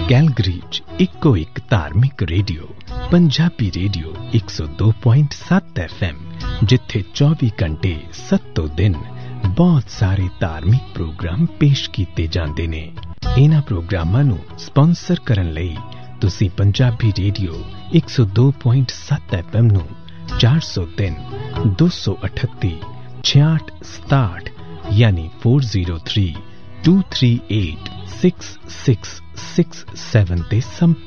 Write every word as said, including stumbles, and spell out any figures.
Calgary 'ਚ ਇੱਕੋ ਇੱਕ ਧਾਰਮਿਕ ਰੇਡੀਓ ਪੰਜਾਬੀ ਰੇਡੀਓ ਇੱਕ ਸੌ ਦੋ ਪੁਆਇੰਟ ਸੱਤ ਐਫ ਐਮ, ਜਿੱਥੇ ਚੌਵੀ ਘੰਟੇ ਸੱਤੋਂ ਦਿਨ ਬਹੁਤ ਸਾਰੇ ਧਾਰਮਿਕ ਪ੍ਰੋਗਰਾਮ ਪੇਸ਼ ਕੀਤੇ ਜਾਂਦੇ ਨੇ। ਇਹਨਾਂ ਪ੍ਰੋਗਰਾਮਾਂ ਨੂੰ ਸਪਾਂਸਰ ਕਰਨ ਲਈ ਤੁਸੀਂ ਪੰਜਾਬੀ ਰੇਡੀਓ ਇੱਕ ਸੌ ਦੋ ਪੁਆਇੰਟ ਸੱਤ ਐਫ ਐਮ ਨੂੰ ਚਾਰ ਸੌ ਤਿੰਨ ਦੋ ਸੌ ਅਠੱਤੀ ਛਿਆਹਠ ਸਤਾਹਠ ਯਾਨੀ ਚਾਰ ਜ਼ੀਰੋ ਤਿੰਨ ਦੋ ਤਿੰਨ ਅੱਠ ਛੇ ਛੇ ਛੇ ਸੱਤ ਤੇ ਸੰਪਰਕ